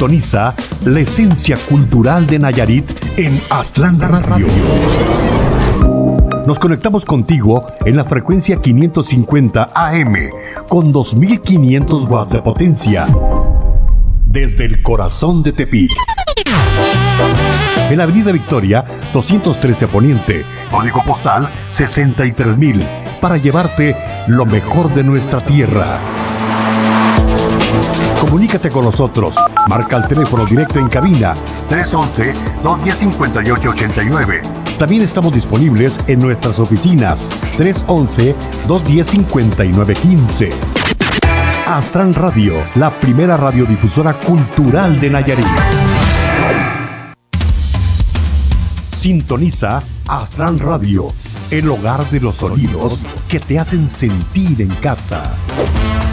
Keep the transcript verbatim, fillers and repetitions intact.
Sintoniza la esencia cultural de Nayarit en Aztlán Radio. Nos conectamos contigo en la frecuencia quinientos cincuenta A M con dos mil quinientos watts de potencia desde el corazón de Tepic. En la Avenida Victoria, doscientos trece Poniente, código postal sesenta y tres mil, para llevarte lo mejor de nuestra tierra. Comunícate con nosotros. Marca el teléfono directo en cabina tres once, dos diez, cincuenta y ocho ochenta y nueve. También estamos disponibles en nuestras oficinas tres once, dos diez, cincuenta y nueve quince. Aztlán Radio, la primera radiodifusora cultural de Nayarit. Sintoniza Aztlán Radio, el hogar de los sonidos que te hacen sentir en casa.